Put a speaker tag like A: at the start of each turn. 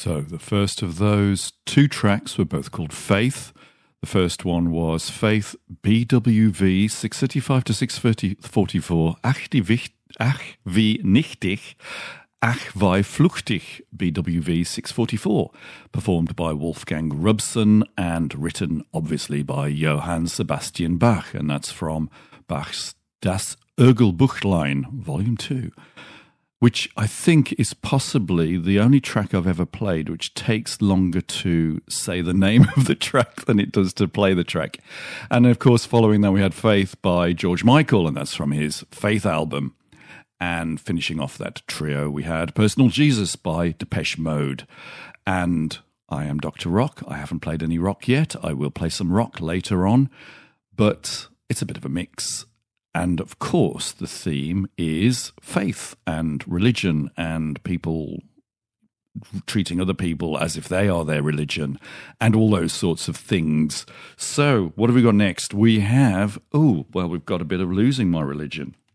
A: So the first of those two tracks were both called Faith. The first one was Faith BWV 635 to 644 Ach wie nichtig Ach wie fluchtig BWV 644, performed by Wolfgang Rubson and written obviously by Johann Sebastian Bach, and that's from Bach's Das Orgelbuchlein, Volume 2. Which I think is possibly the only track I've ever played which takes longer to say the name of the track than it does to play the track. And of course, following that, we had Faith by George Michael, and that's from his Faith album. And finishing off that trio, we had Personal Jesus by Depeche Mode. And I am Dr. Rock. I haven't played any rock yet. I will play some rock later on, but it's a bit of a mix. And of course, the theme is faith and religion and people treating other people as if they are their religion and all those sorts of things. So what have we got next? We have, we've got a bit of Losing My Religion.